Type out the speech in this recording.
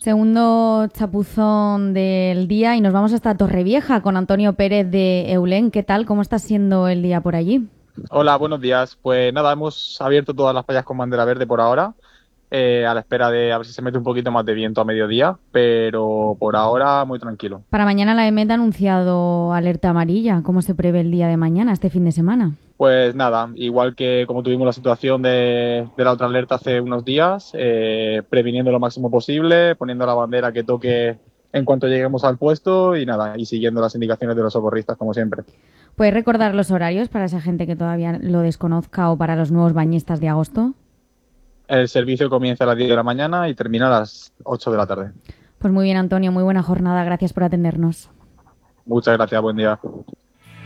Segundo chapuzón del día y nos vamos hasta Torrevieja con Antonio Pérez de Eulen. ¿Qué tal? ¿Cómo está siendo el día por allí? Hola, buenos días. Pues nada, hemos abierto todas las playas con bandera verde por ahora, a la espera de a ver si se mete un poquito más de viento a mediodía, pero por ahora muy tranquilo. Para mañana la EMET ha anunciado alerta amarilla. ¿Cómo se prevé el día de mañana, este fin de semana? Pues nada, igual que como tuvimos la situación de la otra alerta hace unos días, previniendo lo máximo posible, poniendo la bandera que toque en cuanto lleguemos al puesto y nada, y siguiendo las indicaciones de los socorristas como siempre. ¿Puedes recordar los horarios para esa gente que todavía lo desconozca o para los nuevos bañistas de agosto? El servicio comienza a las 10 de la mañana y termina a las 8 de la tarde. Pues muy bien, Antonio, muy buena jornada. Gracias por atendernos. Muchas gracias, buen día.